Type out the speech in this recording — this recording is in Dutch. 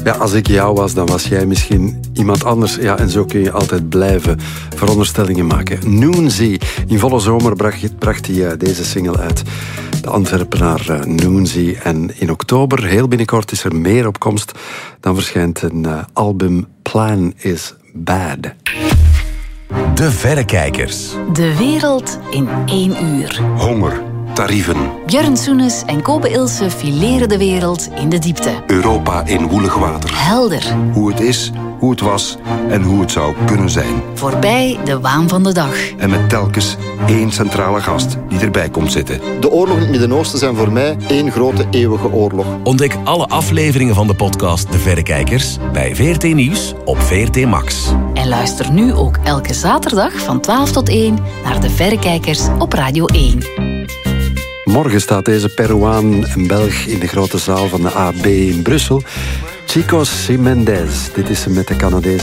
Ja, als ik jou was, dan was jij misschien iemand anders. Ja, en zo kun je altijd blijven veronderstellingen maken. Noonsy. In volle zomer bracht hij deze single uit. De Antwerpenaar Noonsy. En in oktober, heel binnenkort, is er meer op komst. Dan verschijnt een album Plan is Bad. De Verrekijkers. De wereld in 1 uur. Honger, tarieven. Björn Soenes en Kobe Ilse fileren de wereld in de diepte. Europa in woelig water. Helder. Hoe het is, hoe het was en hoe het zou kunnen zijn. Voorbij de waan van de dag. En met telkens 1 centrale gast die erbij komt zitten. De oorlogen in het Midden-Oosten zijn voor mij 1 grote eeuwige oorlog. Ontdek alle afleveringen van de podcast De Verrekijkers bij VRT Nieuws op VRT Max. En luister nu ook elke zaterdag van 12 tot 1 naar De Verrekijkers op Radio 1. Morgen staat deze Peruaan en Belg in de grote zaal van de AB in Brussel. Chico Mendes. Dit is met de Canadees